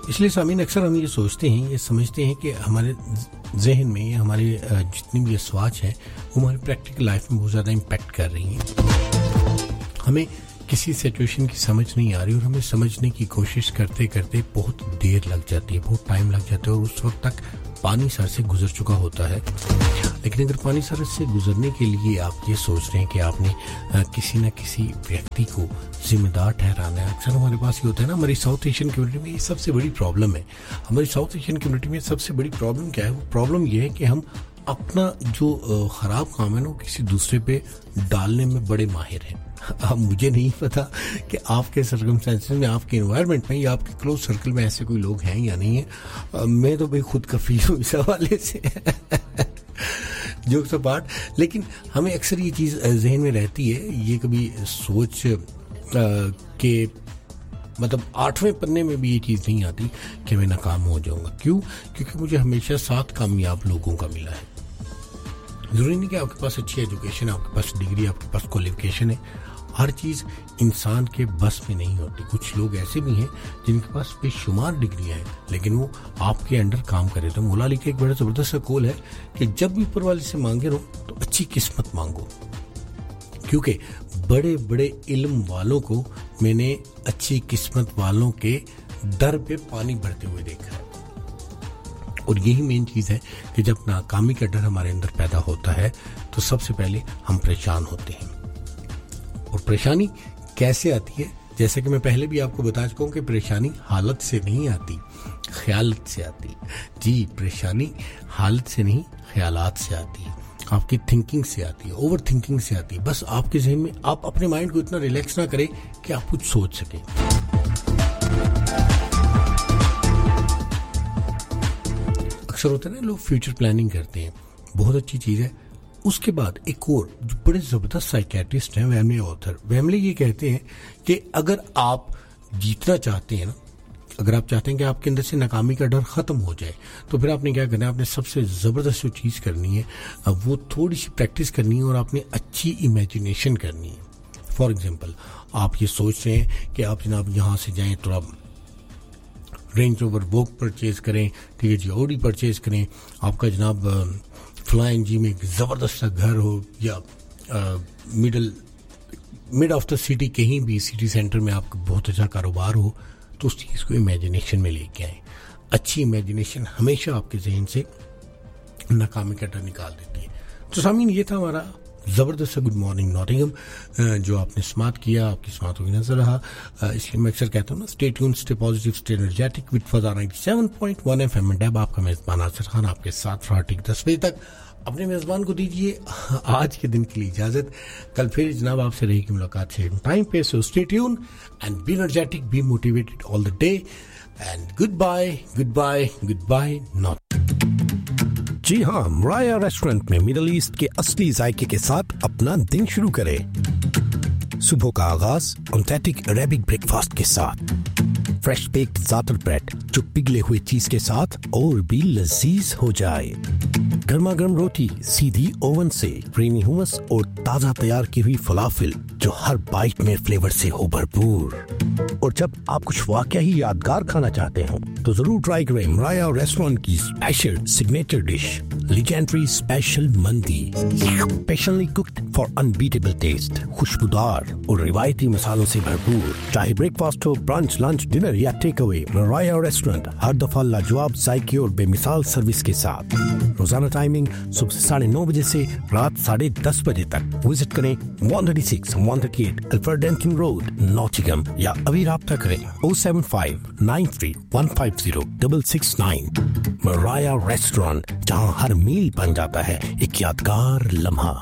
اس لیے سامعین اکثر ہم یہ سوچتے ہیں، یہ سمجھتے ہیں کہ ہمارے ذہن میں یا ہمارے جتنی بھی اسواج ہیں وہ ہماری پریکٹیکل لائف میں بہت زیادہ امپیکٹ کر رہی ہیں. ہمیں کسی سچویشن کی سمجھ نہیں آ رہی اور ہمیں سمجھنے کی کوشش کرتے کرتے بہت دیر لگ جاتی ہے، بہت ٹائم لگ جاتا ہے اور اس وقت تک پانی سر سے گزر چکا ہوتا ہے. لیکن اگر پانی سر سے گزرنے کے لیے آپ یہ سوچ رہے ہیں کہ آپ نے کسی نہ کسی ویکتی کو ذمہ دار ٹھہرانا ہے. اکثر ہمارے پاس یہ ہوتا ہے نا، ہماری ساؤتھ ایشین کمیونٹی میں یہ سب سے بڑی پرابلم ہے. ہماری ساؤتھ ایشین کمیونٹی میں سب سے بڑی پرابلم کیا ہے؟ وہ پرابلم یہ ہے کہ ہم اپنا جو خراب کام ہے نا کسی دوسرے پہ ڈالنے میں بڑے ماہر ہیں. اب مجھے نہیں پتا کہ آپ کے سرکمسٹانسز میں، آپ کے انوائرمنٹ میں یا آپ کے کلوز سرکل میں ایسے کوئی لوگ ہیں یا نہیں ہیں. میں تو بھائی خود کفیل ہوں اس حوالے سے، جوکس اپارٹ. لیکن ہمیں اکثر یہ چیز ذہن میں رہتی ہے، یہ کبھی سوچ کہ مطلب 8ویں پنے میں بھی یہ چیز نہیں آتی کہ میں ناکام ہو جاؤں گا. کیوں؟ کیونکہ مجھے ہمیشہ ساتھ کامیاب لوگوں کا ملا ہے. ضروری نہیں کہ آپ کے پاس اچھی ایجوکیشن ہے، آپ کے پاس ڈگری، آپ کے پاس کوالیفیکیشن ہے. ہر چیز انسان کے بس میں نہیں ہوتی. کچھ لوگ ایسے بھی ہیں جن کے پاس بے شمار ڈگریاں ہیں لیکن وہ آپ کے انڈر کام کرے. تو مولا علی کا ایک بڑا زبردست قول ہے کہ جب بھی اوپر والے سے مانگے رہو تو اچھی قسمت مانگو، کیونکہ بڑے بڑے علم والوں کو میں نے اچھی قسمت والوں کے در پہ پانی بھرتے ہوئے دیکھا ہے. اور یہی مین چیز ہے کہ جب ناکامی کا ڈر ہمارے اندر پیدا ہوتا ہے تو سب سے پہلے ہم پریشان ہوتے ہیں. اور پریشانی کیسے آتی ہے؟ جیسے کہ میں پہلے بھی آپ کو بتا چکا ہوں کہ پریشانی حالت سے نہیں آتی، خیالت سے آتی. جی، پریشانی حالت سے نہیں خیالات سے آتی ہے، آپ کی تھنکنگ سے آتی ہے، اوور تھنکنگ سے آتی ہے. بس آپ کے ذہن میں آپ اپنے مائنڈ کو اتنا ریلیکس نہ کریں کہ آپ کچھ سوچ سکیں. اکثر ہوتا ہے نا، لوگ فیوچر پلاننگ کرتے ہیں، بہت اچھی چیز ہے. اس کے بعد ایک اور جو بڑے زبردست سائیکیٹرسٹ ہیں، ویملے آتھر، ویملے یہ کہتے ہیں کہ اگر آپ جیتنا چاہتے ہیں نا، اگر آپ چاہتے ہیں کہ آپ کے اندر سے ناکامی کا ڈر ختم ہو جائے تو پھر آپ نے کیا کرنا ہے؟ آپ نے سب سے زبردست جو چیز کرنی ہے وہ تھوڑی سی پریکٹس کرنی ہے اور آپ نے اچھی امیجنیشن کرنی ہے. فار ایگزامپل، آپ یہ سوچ رہے ہیں کہ آپ جناب یہاں سے جائیں تو آپ رینج روور ووک پرچیز کریں، ٹھیک ہے جی، اوڈی پرچیز کریں، آپ کا جناب فلائنگ جی میں ایک زبردست سا گھر ہو یا مڈ آف دا سٹی کہیں بھی سٹی سینٹر میں آپ کا بہت اچھا کاروبار ہو، تو اس چیز کو امیجنیشن میں لے کے آئیں. اچھی امیجنیشن ہمیشہ آپ کے ذہن سے ناکامی کا ڈر نکال دیتی ہے. تو سامعین، یہ تھا ہمارا زبردست گڈ مارننگ ناٹنگھم جو آپ نے سماعت کیا، آپ کی سماعتوں کی نظر رہا. اس لیے میں اکثر کہتا ہوں نا، stay tune, stay positive, stay energetic with فضا 97.1 FM ڈیب. آپ کا میزبان ناصر خان آپ کے ساتھ رہا ٹھیک 10 بجے تک. اپنے میزبان کو دیجیے آج کے دن کے لیے اجازت. کل پھر جناب آپ سے رہے گی ملاقات سیم ٹائم پہ. So stay tune and be energetic, be motivated all the day and good bye, good bye, good bye not. جی ہاں، مرایا ریسٹورنٹ میں مڈل ایسٹ کے اصلی ذائقے کے ساتھ اپنا دن شروع کرے. صبح کا آغاز آتھینٹک عربک بریک فاسٹ کے ساتھ، فریش بیکڈ زعتر بریڈ جو پگھلے ہوئے چیز کے ساتھ اور بھی لذیذ ہو جائے، گرما گرم روٹی سیدھی اوون سے، کریمی ہمس اور تازہ تیار کی ہوئی فلافل جو ہر بائٹ میں فلیور سے ہو بھرپور. اور جب آپ کچھ واقعی ہی یادگار کھانا چاہتے ہوں تو ضرور ٹرائی کریں مرایا ریسٹورنٹ کی special signature dish legendary special مندی، especially cooked for unbeatable test, خوشبودار اور روایتی مسالوں سے بھرپور. چاہے بریک فاسٹ ہو، برنچ، لنچ، ڈنر یا ٹیک اوے، مرایا ریسٹورنٹ ہر دفعہ لاجواب ذائقے اور بے مثال سروس کے ساتھ. روزانہ ٹائمنگ صبح 9:30 بجے سے رات 10:30 بجے تک. وزٹ کریں 136 138 الفرڈنٹن روڈ، ناٹنگھم، یا ابھی رابطہ کریں 07593150669. مرایا ریسٹورنٹ، جہاں ہر میل بن جاتا ہے ایک یادگار لمحہ.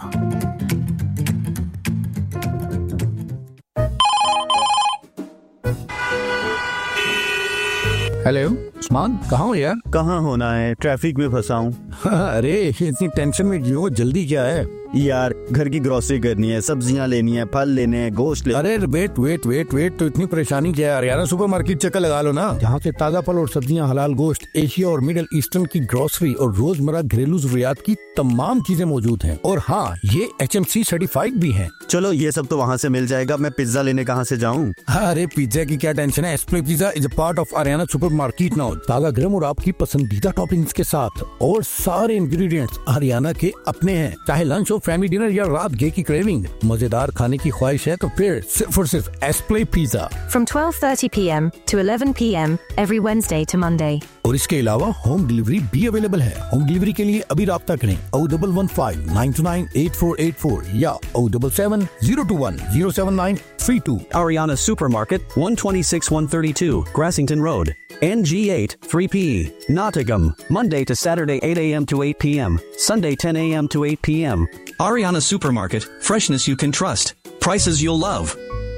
ہیلو عثمان، کہاں ہو یار؟ کہاں ہونا ہے، ٹریفک میں پھنسا ہوں. ارے اتنی ٹینشن میں کیوں، جلدی کیا ہے؟ यार घर की ग्रोसरी करनी है, सब्जियां लेनी है, फल लेने हैं, गोश्त ले। अरे वेट तो इतनी परेशानी क्या है? हरियाणा सुपरमार्केट चक्कर लगा लो ना, जहाँ से ताजा फल और सब्जियां, हलाल गोश्त, एशिया और मिडिल ईस्टर्न की ग्रोसरी और रोजमर्रा घरेलू जरूरियात की तमाम चीजें मौजूद हैं। और हाँ, ये HMC सर्टिफाइड भी हैं। चलो ये सब तो वहाँ से मिल जाएगा, मैं पिज्जा लेने कहाँ से जाऊँ? अरे पिज्जा की क्या टेंशन है, एस्प्ले pizza is a part of Haryana supermarket now. ताजा गरम और आपकी पसंदीदा टॉपिंग्स के साथ, और सारे इंग्रेडिएंट्स हरियाणा के अपने हैं। चाहे लंच हो, फैमिली डिनर या रात गे की क्रेविंग, मजेदार खाने की ख्वाहिश है तो फिर सिर्फ और सिर्फ एस्प्ले pizza. From 12:30 p.m. to 11 p.m. every Wednesday to Monday. और इसके अलावा होम डिलीवरी भी अवेलेबल है। होम डिलीवरी के लिए अभी राब्ता करें 0115 929 8484 या 077 021 07932। Ariana Supermarket, 126-132, Grassington Road, NG8 3PE, Nottingham, Monday to Saturday 8 a.m. to 8 p.m., Sunday 10 a.m. to 8 p.m. Ariana Supermarket, freshness you can trust, prices you'll love.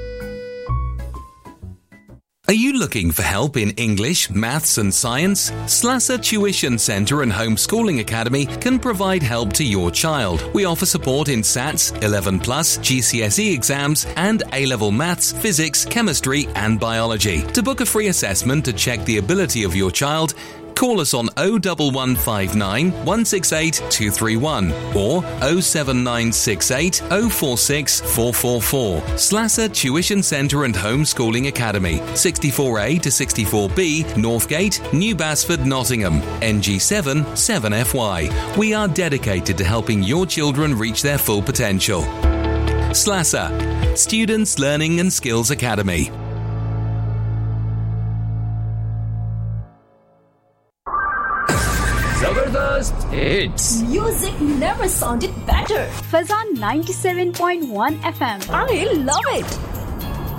Are you looking for help in English, Maths and Science? Slasser Tuition Centre and Homeschooling Academy can provide help to your child. We offer support in SATs, 11+, GCSE exams and A-level Maths, Physics, Chemistry and Biology. To book a free assessment to check the ability of your child, call us on 01159 168 231 or 07968 046 444. Slasser Tuition Centre and Homeschooling Academy, 64A to 64B, Northgate, New Basford, Nottingham, NG7 7FY. We are dedicated to helping your children reach their full potential. Slasser, Students Learning and Skills Academy. Zabardast hits. Music never sounded better. Fazan 97.1 FM. I love it.